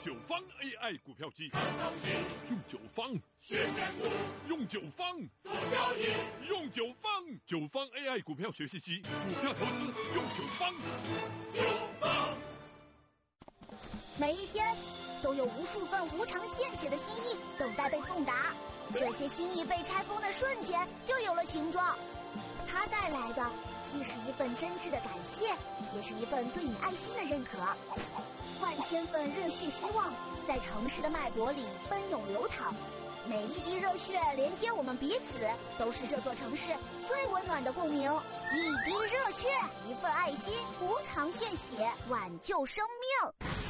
九方 AI 股票机， 用九方学选股，用九方做交易， 用九方九方 AI 股票学习机，股票投资用九方。 九方。 每一天都有无数份无偿献血的心意等待被送达，这些心意被拆封的瞬间就有了形状。它带来的既是一份真挚的感谢，也是一份对你爱心的认可。万千份热血希望在城市的脉搏里奔涌流淌，每一滴热血连接我们彼此，都是这座城市最温暖的共鸣。一滴热血，一份爱心，无偿献血，挽救生命。